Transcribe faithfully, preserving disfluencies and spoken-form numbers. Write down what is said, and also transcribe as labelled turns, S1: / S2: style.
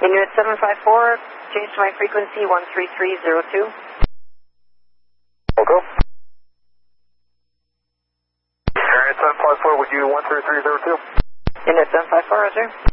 S1: Inuit seven five four, change to my frequency one three three zero two.
S2: Okay. Inuit seven five four, would you one three three zero two?
S1: Inuit seven five four, roger.